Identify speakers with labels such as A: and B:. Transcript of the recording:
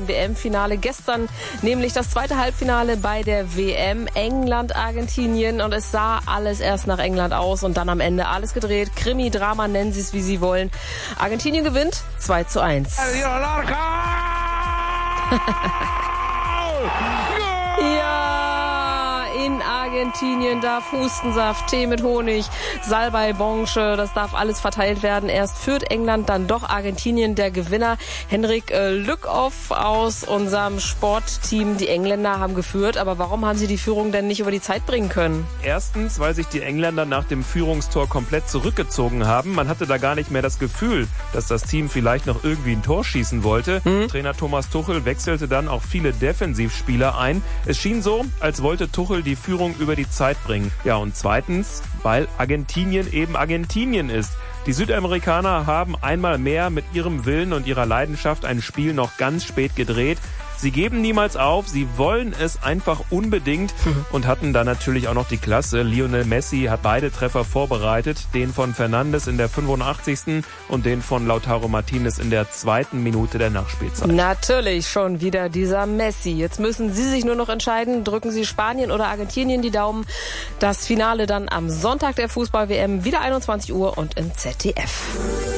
A: zweiten WM-Finale. Gestern nämlich das zweite Halbfinale bei der WM England-Argentinien und es sah alles erst nach England aus und dann am Ende alles gedreht. Krimi-Drama, nennen Sie es wie Sie wollen. Argentinien gewinnt 2:1. Ja, in Argentinien darf Hustensaft, Tee mit Honig, Salbei, Blanche, das darf alles verteilt werden. Erst führt England, dann doch Argentinien der Gewinner. Henrik Lückoff aus unserem Sportteam. Die Engländer haben geführt, aber warum haben sie die Führung denn nicht über die Zeit bringen können?
B: Erstens, weil sich die Engländer nach dem Führungstor komplett zurückgezogen haben. Man hatte da gar nicht mehr das Gefühl, dass das Team vielleicht noch irgendwie ein Tor schießen wollte. Trainer Thomas Tuchel wechselte dann auch viele Defensivspieler ein. Es schien so, als wollte Tuchel die Führung über die Zeit bringen. Ja, und zweitens, weil Argentinien eben Argentinien ist. Die Südamerikaner haben einmal mehr mit ihrem Willen und ihrer Leidenschaft ein Spiel noch ganz spät gedreht. Sie geben niemals auf, sie wollen es einfach unbedingt und hatten dann natürlich auch noch die Klasse. Lionel Messi hat beide Treffer vorbereitet, den von Fernandes in der 85. und den von Lautaro Martinez in der 2. Minute der Nachspielzeit.
A: Natürlich schon wieder dieser Messi. Jetzt müssen Sie sich nur noch entscheiden, drücken Sie Spanien oder Argentinien die Daumen. Das Finale dann am Sonntag der Fußball-WM, wieder 21 Uhr und im ZDF.